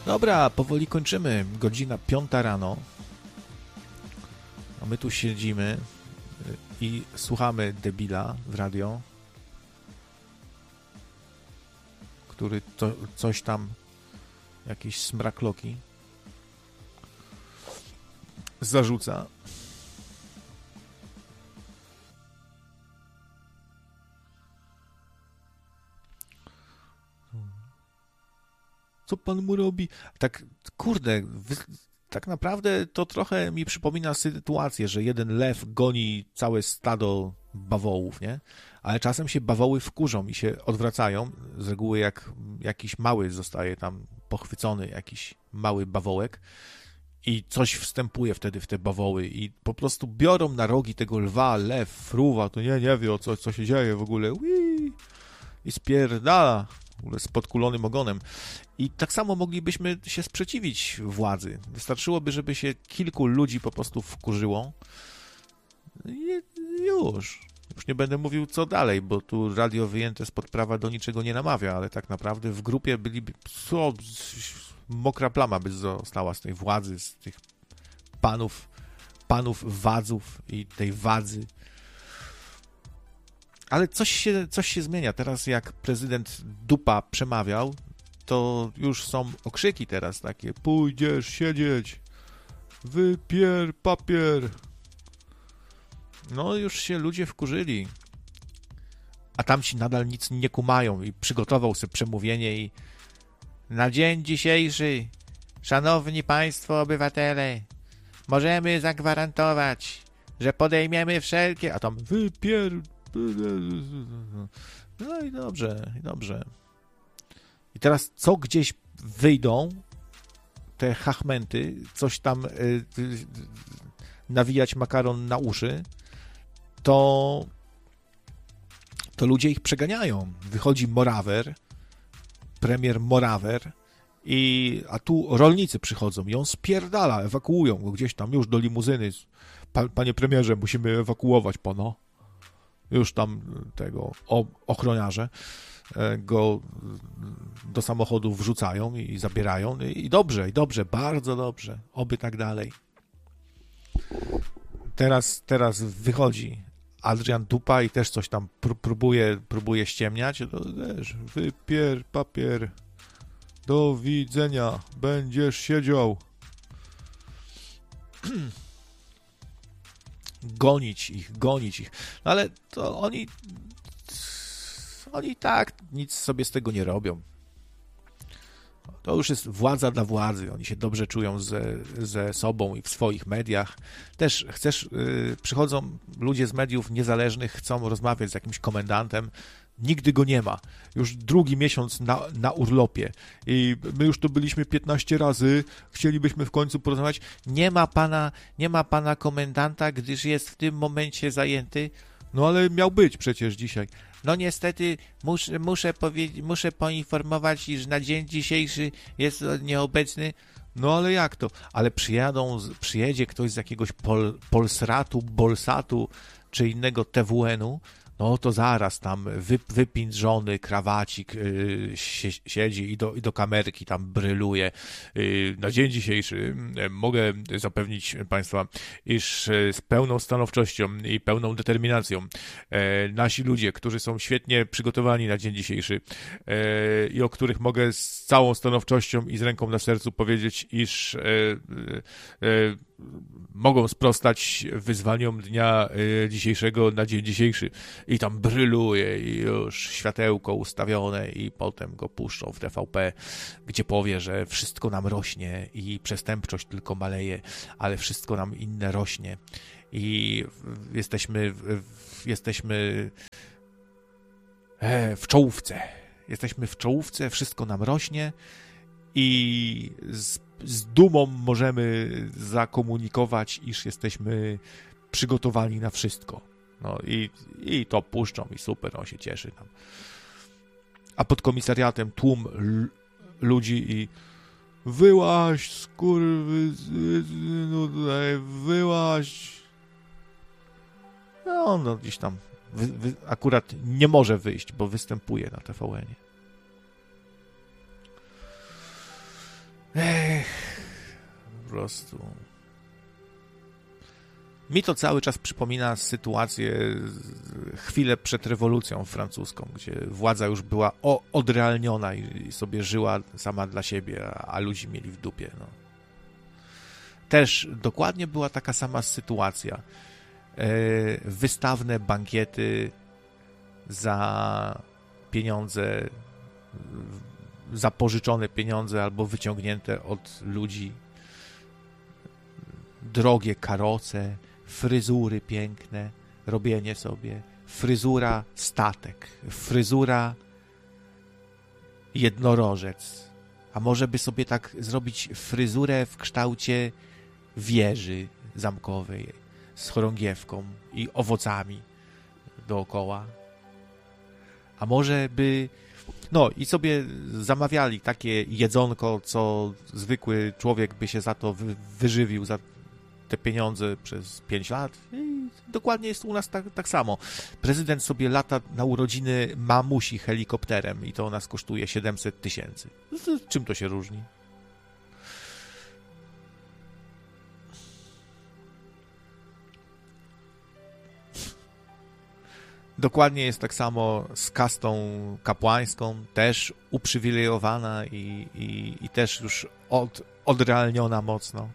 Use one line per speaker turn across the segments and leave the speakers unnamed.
Dobra, powoli kończymy. Godzina 5 rano. A my tu siedzimy i słuchamy debila w radio, który coś tam, jakieś smrakloki zarzuca. Co pan mu robi? Tak, kurde, tak naprawdę to trochę mi przypomina sytuację, że jeden lew goni całe stado bawołów, nie? Ale czasem się bawoły wkurzą i się odwracają. Z reguły jak jakiś mały zostaje tam pochwycony, jakiś mały bawołek i coś wstępuje wtedy w te bawoły i po prostu biorą na rogi tego lwa, lew, fruwa, to nie wie o co się dzieje w ogóle. I spierdala w ogóle z podkulonym ogonem. I tak samo moglibyśmy się sprzeciwić władzy. Wystarczyłoby, żeby się kilku ludzi po prostu wkurzyło i już nie będę mówił co dalej, bo tu radio wyjęte spod prawa do niczego nie namawia, ale tak naprawdę w grupie byliby mokra plama by została z tej władzy, z tych panów wadzów i tej wadzy. Ale coś się zmienia. Teraz jak prezydent Dupa przemawiał, to już są okrzyki teraz takie: pójdziesz siedzieć, wypier papier. No już się ludzie wkurzyli. A tamci nadal nic nie kumają i przygotował sobie przemówienie i na dzień dzisiejszy, szanowni państwo obywatele, możemy zagwarantować, że podejmiemy wszelkie... A tam wypier... No i dobrze. I teraz co gdzieś wyjdą te chachmenty, coś tam nawijać makaron na uszy, to ludzie ich przeganiają. Wychodzi Morawer, premier Morawer, a tu rolnicy przychodzą i on spierdala, ewakuują go gdzieś tam już do limuzyny. Panie premierze, musimy ewakuować pana. Już tam tego ochroniarze go do samochodu wrzucają i zabierają. I dobrze, bardzo dobrze. Oby tak dalej. Teraz wychodzi Adrian Dupa i też coś tam próbuje ściemniać. To też wypier papier. Do widzenia. Będziesz siedział. Gonić ich. No ale to oni tak nic sobie z tego nie robią. To już jest władza dla władzy. Oni się dobrze czują ze sobą i w swoich mediach. Też przychodzą ludzie z mediów niezależnych, chcą rozmawiać z jakimś komendantem. Nigdy go nie ma. Już drugi miesiąc na urlopie. I my już tu byliśmy 15 razy. Chcielibyśmy w końcu porozmawiać. Nie ma pana komendanta, gdyż jest w tym momencie zajęty. No ale miał być przecież dzisiaj. No niestety muszę poinformować, iż na dzień dzisiejszy jest nieobecny. No ale jak to? Ale przyjedzie ktoś z jakiegoś Polsratu, Bolsatu czy innego TWN-u, no to zaraz tam wypindrzony krawacik siedzi i do kamerki tam bryluje. Na dzień dzisiejszy mogę zapewnić Państwa, iż z pełną stanowczością i pełną determinacją nasi ludzie, którzy są świetnie przygotowani na dzień dzisiejszy i o których mogę z całą stanowczością i z ręką na sercu powiedzieć, iż mogą sprostać wyzwaniom dnia dzisiejszego na dzień dzisiejszy. I tam bryluje i już światełko ustawione i potem go puszczą w TVP, gdzie powie, że wszystko nam rośnie i przestępczość tylko maleje, ale wszystko nam inne rośnie i jesteśmy w czołówce. Jesteśmy w czołówce, wszystko nam rośnie i z dumą możemy zakomunikować, iż jesteśmy przygotowani na wszystko. No i to puszczą i super, on się cieszy tam. A pod komisariatem tłum ludzi i wyłaź, skurwysynu, tutaj wyłaź. No on gdzieś tam akurat nie może wyjść, bo występuje na TVN-ie. prostu. Mi to cały czas przypomina sytuację chwilę przed rewolucją francuską, gdzie władza już była odrealniona i sobie żyła sama dla siebie, a ludzi mieli w dupie. No. Też dokładnie była taka sama sytuacja. Wystawne bankiety za pieniądze, za pożyczone pieniądze albo wyciągnięte od ludzi, drogie karoce, fryzury piękne, robienie sobie, fryzura statek, fryzura jednorożec, a może by sobie tak zrobić fryzurę w kształcie wieży zamkowej z chorągiewką i owocami dookoła, a może by i sobie zamawiali takie jedzonko, co zwykły człowiek by się za to wyżywił, za te pieniądze przez 5 lat. I dokładnie jest u nas tak samo. Prezydent sobie lata na urodziny mamusi helikopterem i to nas kosztuje 700 000. Czym to się różni? Dokładnie jest tak samo z kastą kapłańską, też uprzywilejowana i też już odrealniona mocno.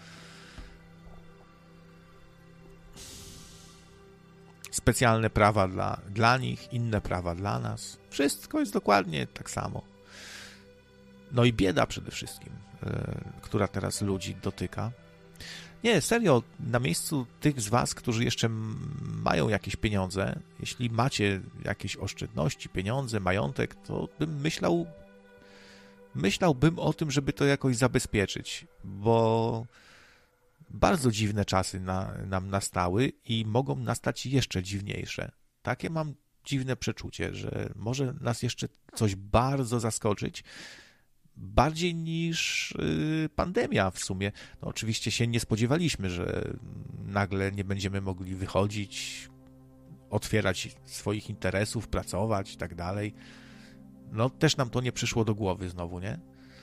Specjalne prawa dla nich, inne prawa dla nas. Wszystko jest dokładnie tak samo. No i bieda przede wszystkim, która teraz ludzi dotyka. Nie, serio, na miejscu tych z was, którzy jeszcze mają jakieś pieniądze, jeśli macie jakieś oszczędności, pieniądze, majątek, to bym myślałbym o tym, żeby to jakoś zabezpieczyć, bo bardzo dziwne czasy nam nastały i mogą nastać jeszcze dziwniejsze. Takie mam dziwne przeczucie, że może nas jeszcze coś bardzo zaskoczyć, bardziej niż pandemia w sumie. No, oczywiście się nie spodziewaliśmy, że nagle nie będziemy mogli wychodzić, otwierać swoich interesów, pracować i tak dalej. No też nam to nie przyszło do głowy znowu, nie?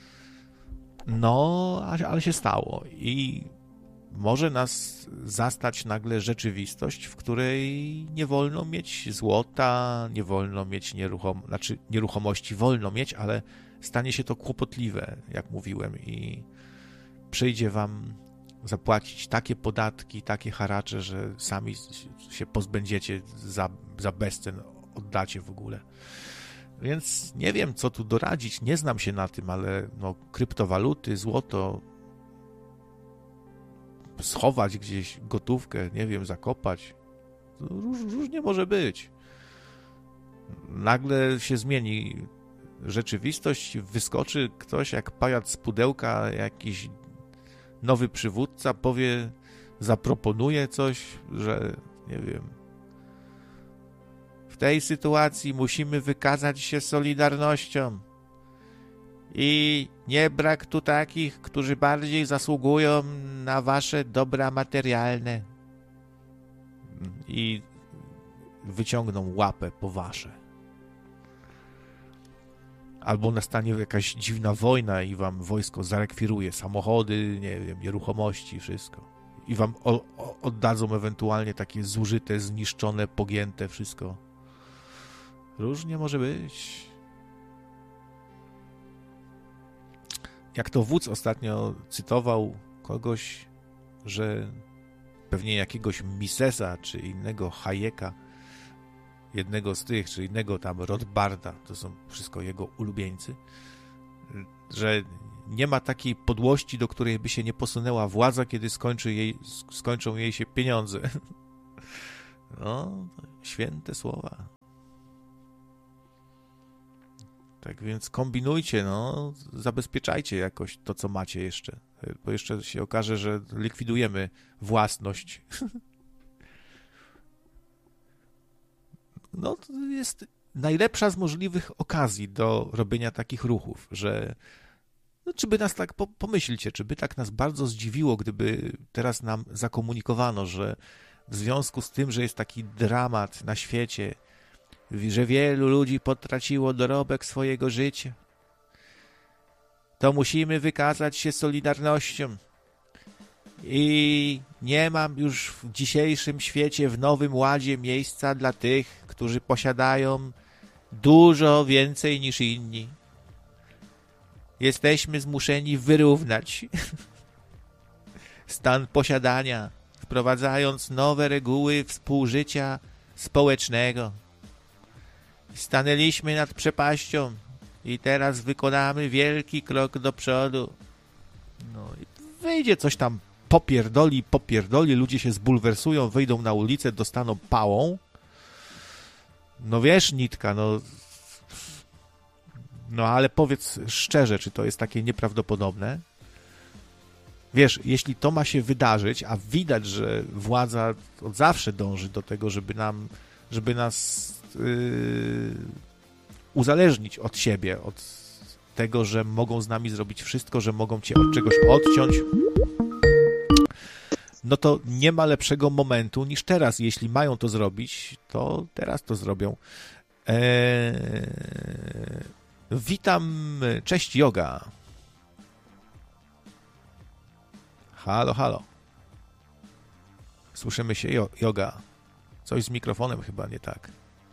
No, ale się stało i może nas zastać nagle rzeczywistość, w której nie wolno mieć złota, nie wolno mieć nieruchomości wolno mieć, ale stanie się to kłopotliwe, jak mówiłem, i przyjdzie wam zapłacić takie podatki, takie haracze, że sami się pozbędziecie za bezcen, oddacie w ogóle. Więc nie wiem, co tu doradzić, nie znam się na tym, ale kryptowaluty, złoto, schować gdzieś gotówkę, nie wiem, zakopać, różnie może być. Nagle się zmieni rzeczywistość, wyskoczy ktoś jak pajac z pudełka, jakiś nowy przywódca, zaproponuje coś, że nie wiem, w tej sytuacji musimy wykazać się solidarnością i nie brak tu takich, którzy bardziej zasługują na wasze dobra materialne i wyciągną łapę po wasze. Albo nastanie jakaś dziwna wojna i wam wojsko zarekwiruje samochody, nie wiem, nieruchomości, wszystko. I wam oddadzą ewentualnie takie zużyte, zniszczone, pogięte wszystko. Różnie może być. Jak to wódz ostatnio cytował kogoś, że pewnie jakiegoś Misesa czy innego Hayeka, jednego z tych, czy innego tam Rothbarda, to są wszystko jego ulubieńcy, że nie ma takiej podłości, do której by się nie posunęła władza, kiedy skończą jej się pieniądze. No, święte słowa. Tak więc kombinujcie, zabezpieczajcie jakoś to, co macie jeszcze, bo jeszcze się okaże, że likwidujemy własność. No, to jest najlepsza z możliwych okazji do robienia takich ruchów, że czy by nas tak, pomyślcie, czy by tak nas bardzo zdziwiło, gdyby teraz nam zakomunikowano, że w związku z tym, że jest taki dramat na świecie, że wielu ludzi potraciło dorobek swojego życia, to musimy wykazać się solidarnością i nie mam już w dzisiejszym świecie, w nowym ładzie miejsca dla tych, którzy posiadają dużo więcej niż inni. Jesteśmy zmuszeni wyrównać stan posiadania, wprowadzając nowe reguły współżycia społecznego. Stanęliśmy nad przepaścią i teraz wykonamy wielki krok do przodu. No i wyjdzie coś tam, popierdoli, ludzie się zbulwersują, wyjdą na ulicę, dostaną pałą. No wiesz, Nitka, no ale powiedz szczerze, czy to jest takie nieprawdopodobne? Wiesz, jeśli to ma się wydarzyć, a widać, że władza od zawsze dąży do tego, żeby nas uzależnić od siebie, od tego, że mogą z nami zrobić wszystko, że mogą cię od czegoś odciąć, no to nie ma lepszego momentu niż teraz. Jeśli mają to zrobić, to teraz to zrobią. Witam, cześć Yoga. Halo, halo. Słyszymy się, Yoga. Coś z mikrofonem chyba nie tak.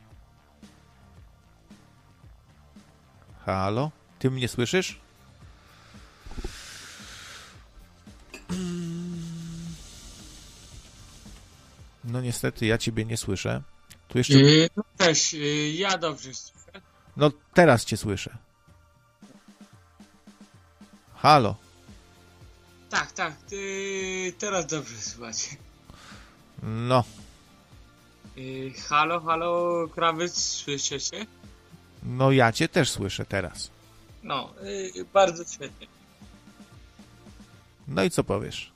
Halo? Ty mnie słyszysz? No niestety, ja ciebie nie słyszę. Tu jeszcze...
Też, ja dobrze słyszę.
No teraz cię słyszę. Halo?
Tak, teraz dobrze słychać.
No.
Halo, krawiec, słyszycie?
No ja cię też słyszę teraz.
No, bardzo świetnie.
No i co powiesz?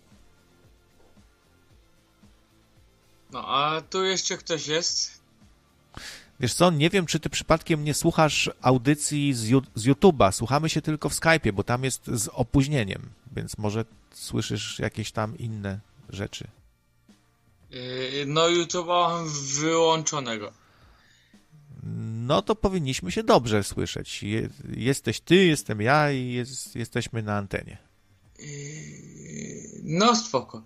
No, a tu jeszcze ktoś jest?
Wiesz co, nie wiem, czy ty przypadkiem nie słuchasz audycji z YouTube'a. Słuchamy się tylko w Skype'ie, bo tam jest z opóźnieniem, więc może słyszysz jakieś tam inne rzeczy.
No, YouTube'a mam wyłączonego.
No to powinniśmy się dobrze słyszeć. Jesteś ty, jestem ja i jesteśmy na antenie.
No, spoko.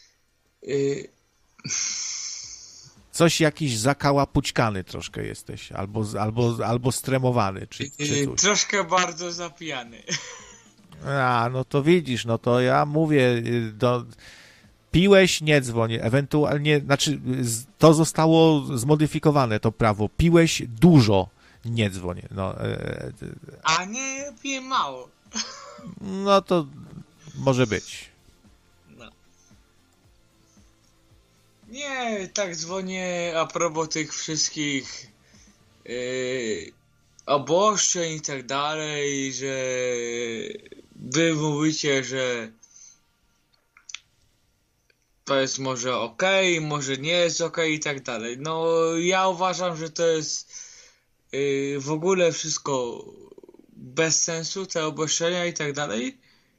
Coś jakiś zakałapućkany troszkę jesteś, albo stremowany, czy coś.
Troszkę bardzo zapijany.
A, no to widzisz, no to ja mówię, piłeś, nie dzwoń, ewentualnie, znaczy to zostało zmodyfikowane, to prawo, piłeś dużo, nie dzwoń. No,
A nie, piję mało.
No to może być.
No. Nie, tak dzwonię a propos tych wszystkich obostrzeń i tak dalej, że wy mówicie, że to jest może okej, może nie jest okej i tak dalej. No ja uważam, że to jest w ogóle wszystko bez sensu, te obostrzenia i tak dalej,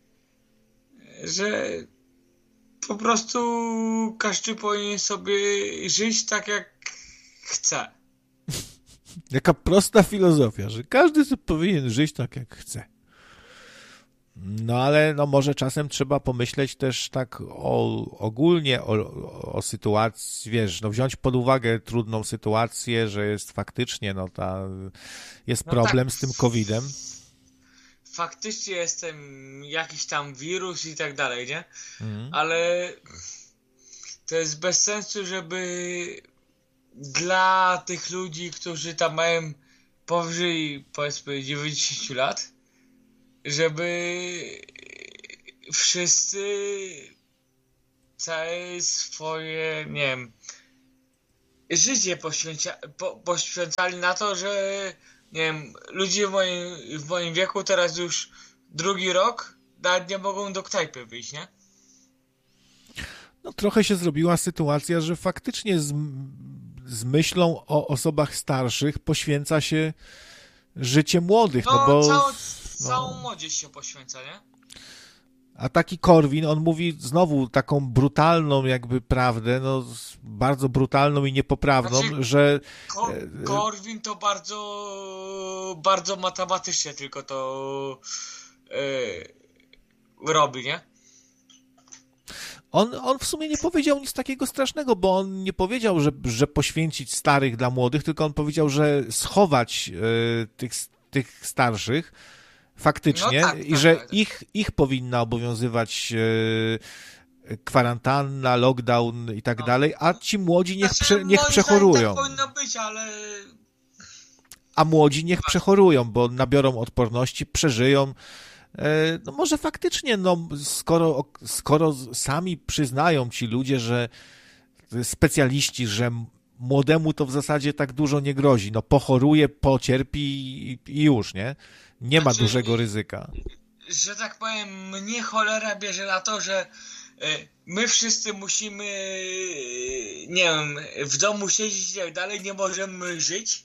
że po prostu każdy powinien sobie żyć tak jak chce.
Jaka prosta filozofia, że każdy sobie powinien żyć tak jak chce. No ale no może czasem trzeba pomyśleć też tak ogólnie o sytuacji, wiesz, no wziąć pod uwagę trudną sytuację, że jest faktycznie, jest problem
tak,
z tym COVID-em.
Faktycznie jestem jakiś tam wirus i tak dalej, nie? Ale to jest bez sensu, żeby dla tych ludzi, którzy tam mają powyżej, powiedzmy, 90 lat, żeby wszyscy całe swoje, nie wiem, życie poświęcali na to, że nie wiem, ludzie w moim wieku teraz już drugi rok nawet nie mogą do knajpy wyjść, nie?
No trochę się zrobiła sytuacja, że faktycznie z myślą o osobach starszych poświęca się życie młodych, no bo...
Całą młodzież się poświęca, nie?
A taki Korwin, on mówi znowu taką brutalną jakby prawdę, no bardzo brutalną i niepoprawną,
znaczy,
że...
Korwin to bardzo matematycznie tylko to robi, nie?
On w sumie nie powiedział nic takiego strasznego, bo on nie powiedział, że poświęcić starych dla młodych, tylko on powiedział, że schować tych starszych faktycznie, i że ich powinna obowiązywać kwarantanna, lockdown i tak dalej, a ci młodzi niech przechorują.
Tak powinno być, ale...
A młodzi niech przechorują, bo nabiorą odporności, przeżyją. No może faktycznie, no skoro sami przyznają ci ludzie, że specjaliści, że młodemu to w zasadzie tak dużo nie grozi. No pochoruje, pocierpi i już, nie? Nie ma dużego ryzyka.
Że tak powiem, mnie cholera bierze na to, że my wszyscy musimy, nie wiem, w domu siedzieć i tak dalej, nie możemy żyć,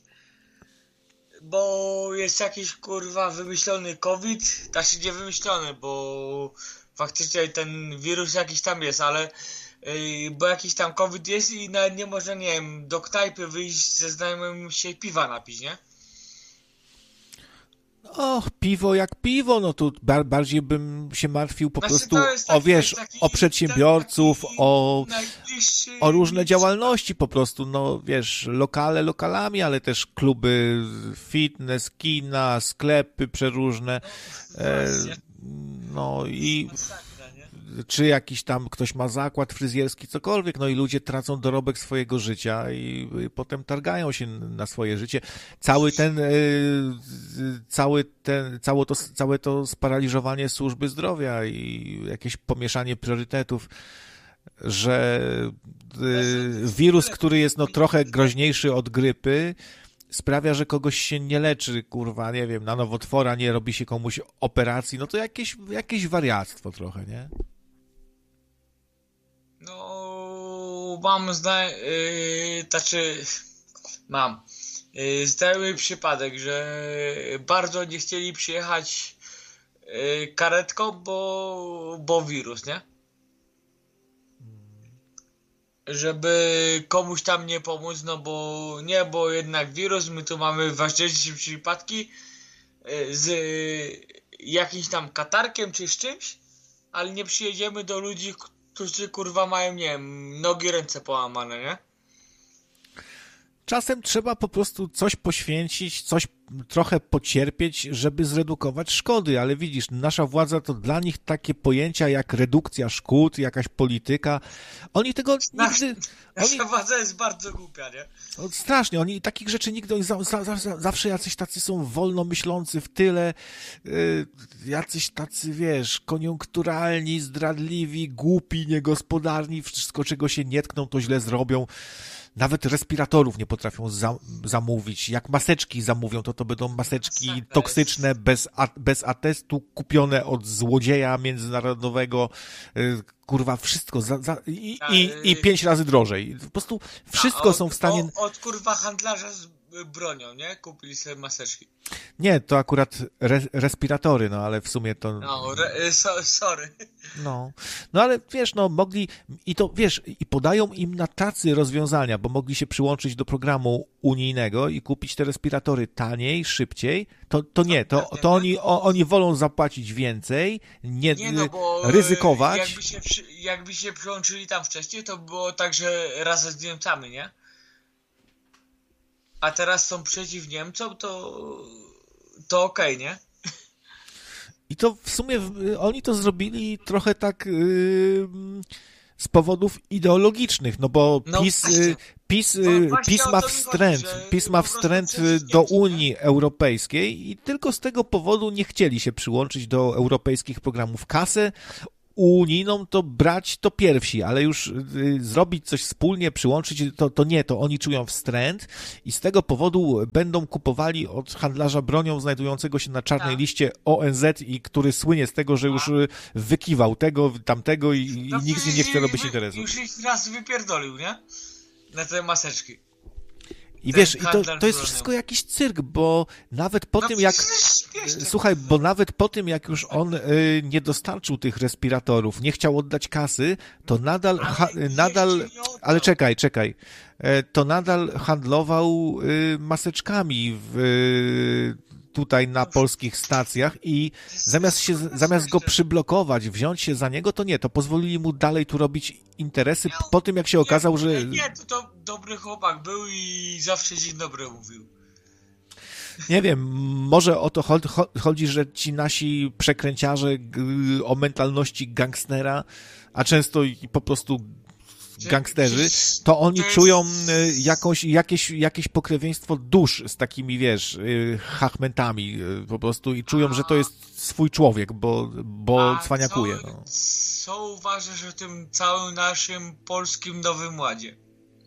bo jest jakiś kurwa wymyślony COVID, znaczy nie wymyślony, bo faktycznie ten wirus jakiś tam jest, ale bo jakiś tam COVID jest i nawet nie można, nie wiem, do knajpy wyjść ze znajomym się piwa napić, nie?
Piwo jak piwo, no tu bardziej bym się martwił po prostu o przedsiębiorców, o różne działalności po prostu, no wiesz, lokale lokalami, ale też kluby, fitness, kina, sklepy przeróżne, no i czy jakiś tam ktoś ma zakład fryzjerski, cokolwiek, no i ludzie tracą dorobek swojego życia i potem targają się na swoje życie. Całe to sparaliżowanie służby zdrowia i jakieś pomieszanie priorytetów, że wirus, który jest no trochę groźniejszy od grypy, sprawia, że kogoś się nie leczy, kurwa, nie wiem, na nowotwora, nie robi się komuś operacji, no to jakieś wariactwo trochę, nie?
No, znajomy przypadek, że bardzo nie chcieli przyjechać karetką, bo wirus, nie? Żeby komuś tam nie pomóc, no bo jednak wirus, my tu mamy ważniejsze przypadki z jakimś tam katarkiem czy z czymś, ale nie przyjedziemy do ludzi, którzy kurwa mają, nie wiem, nogi, ręce połamane, nie?
Czasem trzeba po prostu coś poświęcić, coś trochę pocierpieć, żeby zredukować szkody, ale widzisz, nasza władza to dla nich takie pojęcia jak redukcja szkód, jakaś polityka, oni tego nigdy...
Nasza władza jest bardzo głupia, nie?
Strasznie, oni takich rzeczy nigdy, oni zawsze jacyś tacy są wolno myślący w tyle, jacyś tacy, wiesz, koniunkturalni, zdradliwi, głupi, niegospodarni, wszystko czego się nie tkną, to źle zrobią. Nawet respiratorów nie potrafią zamówić. Jak maseczki zamówią, to będą maseczki toksyczne, bez atestu, kupione od złodzieja międzynarodowego. Kurwa, wszystko. I 5 razy drożej. Po prostu wszystko są w stanie...
Od kurwa handlarza z bronią, nie? Kupili sobie maseczki.
Nie, to akurat respiratory, no ale w sumie to...
Sorry.
No ale wiesz, no mogli i to, wiesz, i podają im na tacy rozwiązania, bo mogli się przyłączyć do programu unijnego i kupić te respiratory taniej, szybciej, to oni wolą zapłacić więcej, nie no, bo ryzykować.
Jakby się przyłączyli tam wcześniej, to było tak, że razem z Niemcami, nie? A teraz są przeciw Niemcom, to okej, nie?
I to w sumie oni to zrobili trochę tak z powodów ideologicznych, no bo PiS ma wstręt do Unii Europejskiej i tylko z tego powodu nie chcieli się przyłączyć do europejskich programów. Kasę unijną to brać to pierwsi, ale już zrobić coś wspólnie, przyłączyć, to nie, to oni czują wstręt i z tego powodu będą kupowali od handlarza bronią znajdującego się na czarnej liście ONZ i który słynie z tego, że już wykiwał tego, tamtego i nikt z nim nie chce robić interesu.
Już ich raz wypierdolił, nie? Na te maseczki.
I wiesz, to jest wszystko jakiś cyrk, bo nawet po tym jak... Słuchaj, bo nawet po tym jak już on nie dostarczył tych respiratorów, nie chciał oddać kasy, to nadal ale czekaj, to nadal handlował maseczkami tutaj na polskich stacjach i zamiast go przyblokować, wziąć się za niego, to nie, to pozwolili mu dalej tu robić interesy po tym, jak się okazał, że...
Nie, to dobry chłopak był i zawsze dzień dobry mówił.
Nie wiem, może o to chodzi, że ci nasi przekręciarze o mentalności gangstera, a często i po prostu gangsterzy, to oni czują jakieś pokrewieństwo dusz z takimi, wiesz, chachmentami po prostu i czują, że to jest swój człowiek, bo cwaniakuje. No.
Co uważasz o tym całym naszym polskim Nowym Ładzie?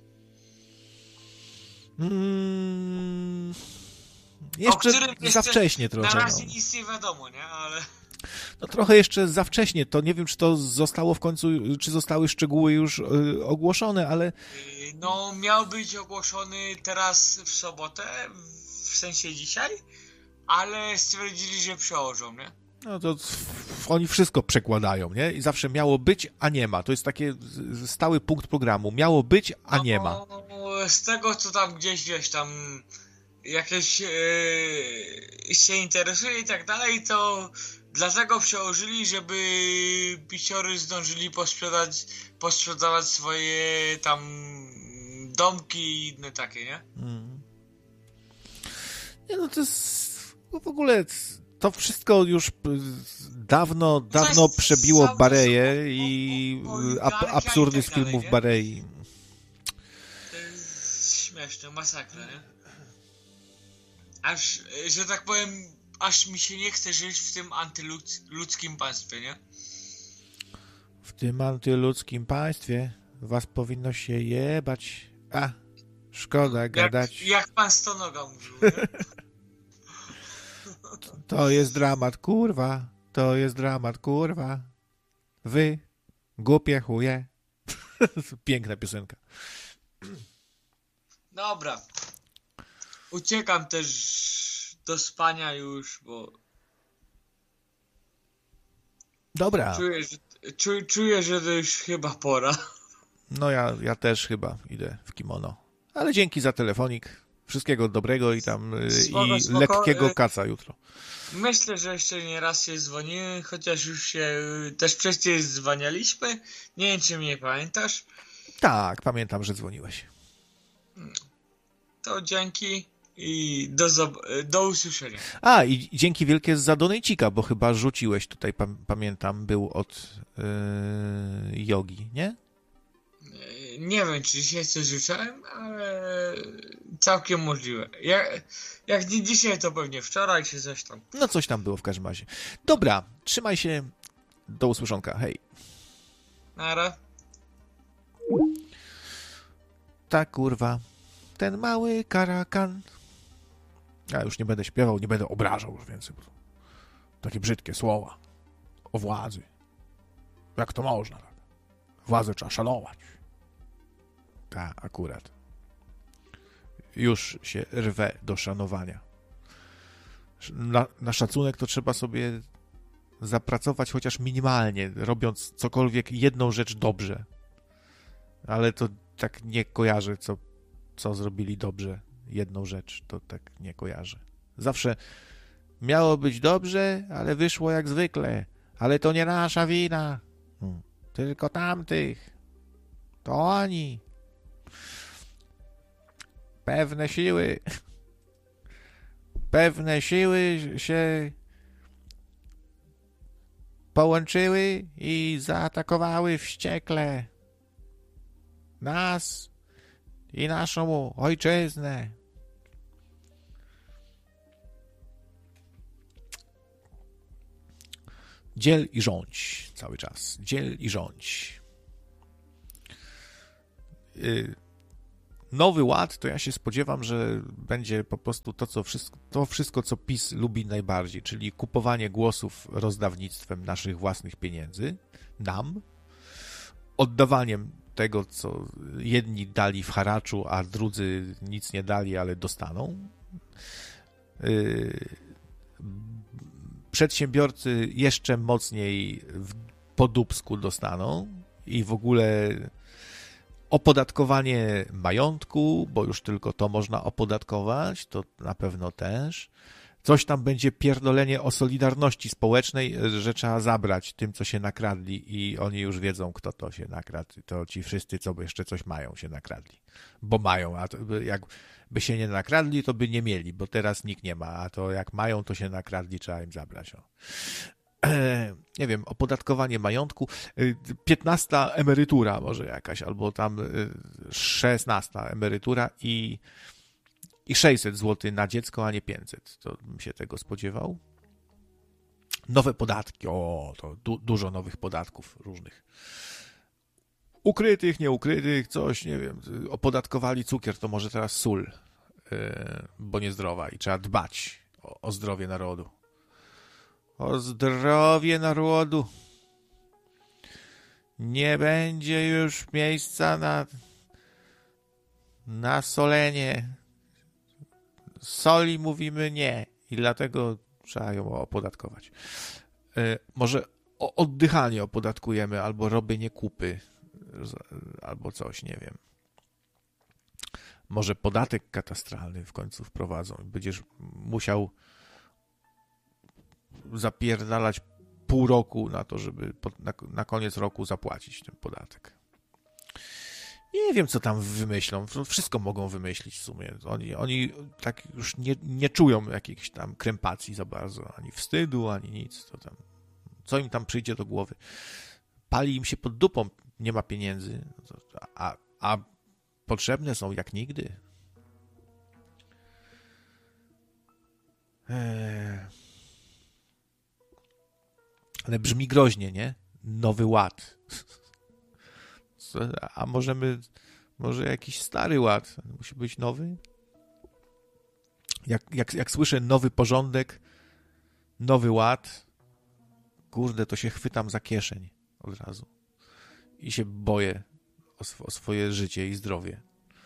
Jeszcze za wcześnie trochę.
Na razie nic nie wiadomo, nie? Ale...
No trochę jeszcze za wcześnie, to nie wiem, czy to zostało w końcu, czy zostały szczegóły już ogłoszone, ale...
No, miał być ogłoszony teraz w sobotę, w sensie dzisiaj, ale stwierdzili, że przełożą, nie?
No to oni wszystko przekładają, nie? I zawsze miało być, a nie ma. To jest taki stały punkt programu. Miało być, a nie ma.
Z tego, co tam gdzieś tam jakieś się interesuje i tak dalej, to dlatego przełożyli, żeby piciory zdążyli posprzedawać swoje tam domki i inne takie, nie?
Nie, no to jest w ogóle... To wszystko już dawno przebiło Bareję i absurdy z filmów Barei.
To jest śmieszne, masakra, nie? Aż, że tak powiem, aż mi się nie chce żyć w tym antyludzkim państwie, nie?
W tym antyludzkim państwie was powinno się jebać. A, szkoda gadać.
Jak pan Stonoga mówił, nie?
To jest dramat, kurwa. To jest dramat, kurwa. Wy, głupie chuje. Piękna piosenka.
Dobra. Uciekam też do spania już, bo...
Dobra.
Czuję, że to już chyba pora.
No ja też chyba idę w kimono. Ale dzięki za telefonik. Wszystkiego dobrego i tam spoko. Lekkiego kaca jutro.
Myślę, że jeszcze nie raz się dzwoniłem, chociaż już się też wcześniej dzwanialiśmy. Nie wiem, czy mnie pamiętasz.
Tak, pamiętam, że dzwoniłeś.
To dzięki i do usłyszenia.
A, i dzięki wielkie za donejcika, bo chyba rzuciłeś tutaj, pamiętam, był od Jogi, nie?
Nie wiem, czy dzisiaj coś rzucałem, ale całkiem możliwe. Jak nie dzisiaj, to pewnie wczoraj, czy coś tam.
No coś tam było w każdym razie. Dobra, trzymaj się. Do usłyszonka. Hej.
Nara.
Tak, kurwa. Ten mały karakan. Ja już nie będę śpiewał, nie będę obrażał już więcej. Bo takie brzydkie słowa. O władzy. Jak to można? Władzę trzeba szanować. Tak, akurat. Już się rwę do szanowania. Na szacunek to trzeba sobie zapracować chociaż minimalnie, robiąc cokolwiek jedną rzecz dobrze. Ale to tak nie kojarzę, co zrobili dobrze. Jedną rzecz, to tak nie kojarzę. Zawsze miało być dobrze, ale wyszło jak zwykle. Ale to nie nasza wina. Tylko tamtych. To oni. Pewne siły się połączyły i zaatakowały wściekle nas i naszą ojczyznę. Dziel i rządź cały czas. Dziel i rządź. Nowy Ład, to ja się spodziewam, że będzie po prostu to wszystko, co PiS lubi najbardziej, czyli kupowanie głosów rozdawnictwem naszych własnych pieniędzy, nam, oddawaniem tego, co jedni dali w haraczu, a drudzy nic nie dali, ale dostaną. Przedsiębiorcy jeszcze mocniej po dupsku dostaną i w ogóle opodatkowanie majątku, bo już tylko to można opodatkować, to na pewno też. Coś tam będzie pierdolenie o solidarności społecznej, że trzeba zabrać tym, co się nakradli i oni już wiedzą, kto to się nakradł. To ci wszyscy, co jeszcze coś mają, się nakradli. Bo mają, a to, jakby się nie nakradli, to by nie mieli, bo teraz nikt nie ma, a to jak mają, to się nakradli, trzeba im zabrać. O. Nie wiem, opodatkowanie majątku, 15 emerytura może jakaś, albo tam 16 emerytura i 600 zł na dziecko, a nie 500. To bym się tego spodziewał. Nowe podatki. To dużo nowych podatków różnych. Ukrytych, nieukrytych, coś, nie wiem. Opodatkowali cukier, to może teraz sól, bo niezdrowa i trzeba dbać o zdrowie narodu. O zdrowie narodu. Nie będzie już miejsca na solenie. Soli mówimy nie i dlatego trzeba ją opodatkować. Może oddychanie opodatkujemy, albo robienie kupy, albo coś, nie wiem. Może podatek katastralny w końcu wprowadzą. Będziesz musiał zapierdalać pół roku na to, żeby na koniec roku zapłacić ten podatek. Nie wiem, co tam wymyślą. Wszystko mogą wymyślić w sumie. Oni tak już nie czują jakiejś tam krępacji za bardzo. Ani wstydu, ani nic. To tam, co im tam przyjdzie do głowy. Pali im się pod dupą. Nie ma pieniędzy. A potrzebne są jak nigdy. Ale brzmi groźnie, nie? Nowy Ład. A może jakiś stary ład? Musi być nowy? Jak słyszę nowy porządek, nowy ład, kurde, to się chwytam za kieszeń od razu. I się boję o swoje życie i zdrowie.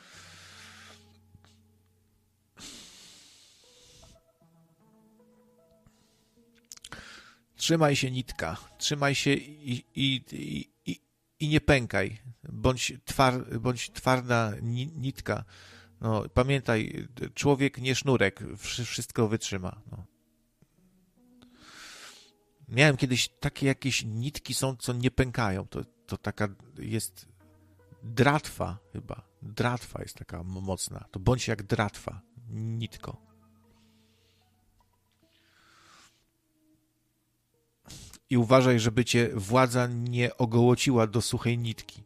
Trzymaj się, nitka. Trzymaj się i nie pękaj. Bądź twarda nitka. No, pamiętaj, człowiek nie sznurek. Wszystko wytrzyma. No. Miałem kiedyś takie jakieś nitki są, co nie pękają. To taka jest dratwa chyba. Dratwa jest taka mocna. To bądź jak dratwa. Nitko. I uważaj, żeby cię władza nie ogołociła do suchej nitki.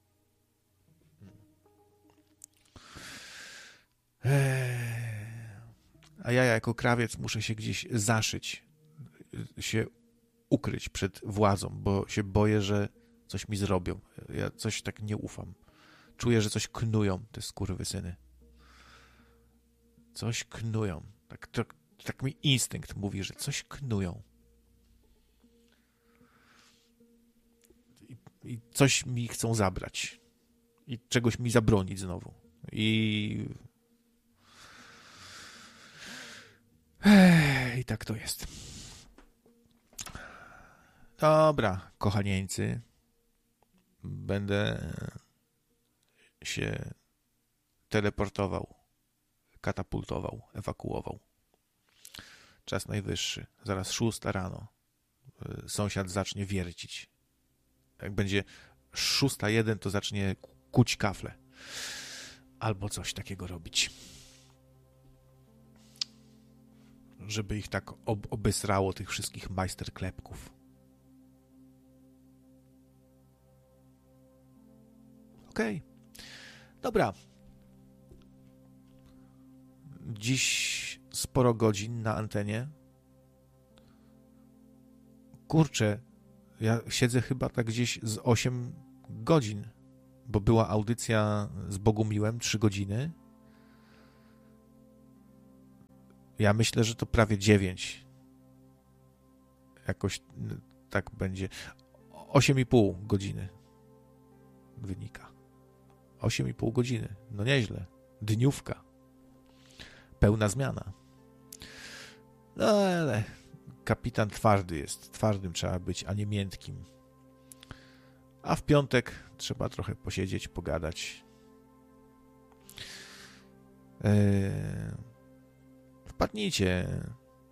A ja jako krawiec muszę się gdzieś zaszyć, się ukryć przed władzą, bo się boję, że coś mi zrobią. Ja coś tak nie ufam. Czuję, że coś knują te skurwysyny. Coś knują. Tak mi instynkt mówi, że coś knują. I coś mi chcą zabrać. I czegoś mi zabronić znowu. I tak to jest. Dobra, kochanieńcy. Będę się teleportował, katapultował, ewakuował. Czas najwyższy. Zaraz 6 rano. Sąsiad zacznie wiercić. Jak będzie 6:01, to zacznie kuć kafle. Albo coś takiego robić. Żeby ich tak obesrało, tych wszystkich majsterklepków. Okej. Dobra. Dziś sporo godzin na antenie. Kurczę, ja siedzę chyba tak gdzieś z 8 godzin, bo była audycja z Bogumiłem 3 godziny. Ja myślę, że to prawie 9. Jakoś tak będzie. 8,5 godziny wynika. 8,5 godziny. No nieźle. Dniówka. Pełna zmiana. No ale kapitan twardy jest. Twardym trzeba być, a nie miętkim. A w piątek trzeba trochę posiedzieć, pogadać. Wpadnijcie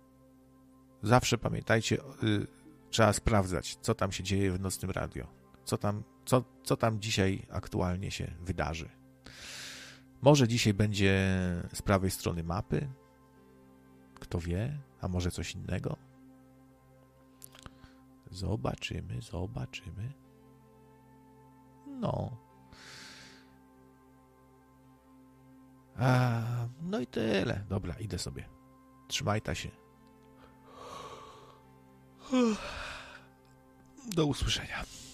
zawsze pamiętajcie, trzeba sprawdzać, co tam się dzieje w Nocnym Radio. Co tam dzisiaj aktualnie się wydarzy. Może dzisiaj będzie z prawej strony mapy? Kto wie? A może coś innego? Zobaczymy. No. No i tyle. Dobra, idę sobie. Trzymajcie się. Do usłyszenia.